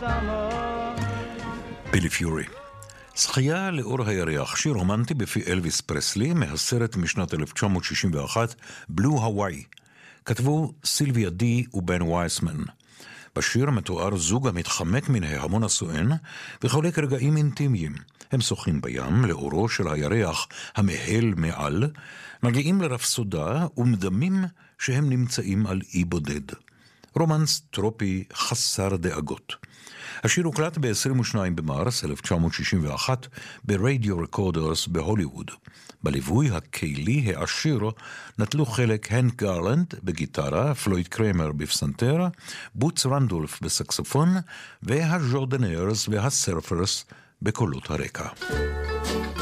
summer. בילי פיורי. שחייה לאור הירח, שיר רומנטי בפי אלוויס פרסלי מהסרט משנת 1961, בלו הוואי. כתבו סילביה די ובן וייסמן. בשיר מתואר זוג המתחמק מן ההמון הסואן וחולק רגעים אינטימיים. הם שוחים בים לאורו של הירח המהל מעל, מגיעים לרפסודה ומדמים שהם נמצאים על אי בודד. רומנס טרופי חסר דאגות. השיר הוקלט ב-22 במרס 1961 ברדיו רקורדרס בהוליווד. בליווי הקהילי העשיר נטלו חלק הנק גרלנד בגיטרה, פלויד קרמר בפסנתר, בוץ רנדולף בסקסופון והג'ורדנרס והסרפרס בקולות הרקע.